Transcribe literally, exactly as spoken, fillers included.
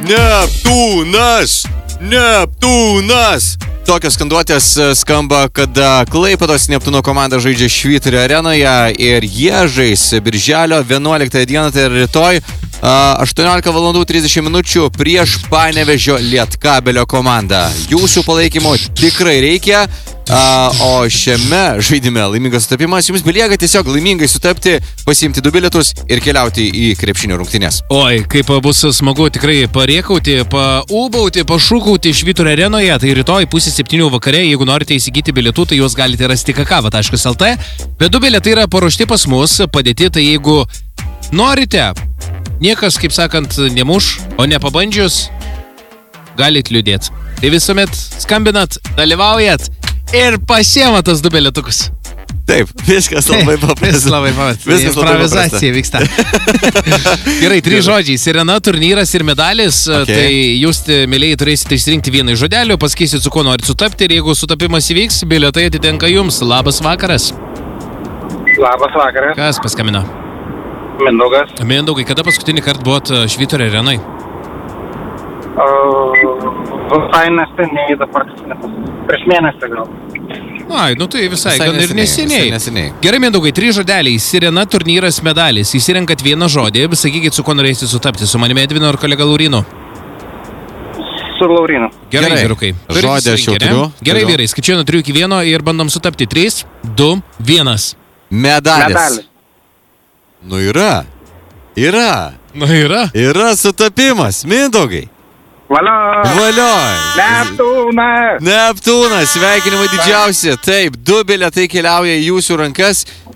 Neptūnas! Neptūnas! Tokios skanduotės skamba, kada Klaipėdos Neptūno komanda žaidžia Švyturio arenoje ir jie žais birželio vienuoliktąją dieną, tai rytoj aštuoniolika valandų trisdešimt minučių prieš Panevėžio Lietkabelio komandą. Jūsų palaikymo tikrai reikia, o šiame žaidime laimingas sutapimas jums belieka tiesiog laimingai sutapti, pasiimti du bilietus ir keliauti į krepšinio rungtynes. Oi, kaip bus smagu tikrai pariekauti, paūbauti, pašūkauti Švyturio arenoje, tai rytoj pusė septynių vakare, jeigu norite įsigyti bilietų, tai juos galite rasti kakava taškas lt, bet du bilietai yra paruošti pas mus, padėti, tai jeigu norite, niekas, kaip sakant, nemuš, o nepabandžius, galit liūdėti. Tai visuomet skambinat, dalyvaujat ir pasiema tas du bilietukus. Taip, viskas labai paprasta. Viskas labai paprasta. Improvizacija vyksta. Gerai, trys žodžiai. Sirena, turnyras ir medalis. Okay. Tai jūs, mėlėjai, turėsite išsirinkti vieną iš žodelių, pasakysit, su kuo norit sutapti ir jeigu sutapimas įvyks, bilietai atitenka jums. Labas vakaras. Labas vakaras. Kas paskambino? Mindaugas. Mindaugai, kada paskutinį kartą buvot Švyturio arenai? Visai neseniai, dabar prieš mėnesį gal. Ai, nu tai visai, visai gan ir neseniai. neseniai. Gerai, Mindaugai, trys žodeliai. Sirena, turnyras, medalis. Įsirenkat vieną žodį, sakykit, su kuo norėsite sutapti. Su manimi Edvinu ar kolega Laurinu? Su Laurinu. Gerai, vyrukai. Žodį aš jau turiu. Gerai, vyrai, skaičiuoju nuo trijų iki vieno ir bandom sutapti. trys, du, vienas. Medalis. Medalis. Nu yra. Yra. Nu yra. Yra sutapimas, Mindaugai. Valio. Valio. Neptūnas. Neptūnas, sveikinimai didžiausi. Taip, du bilietai keliauja į jūsų rankas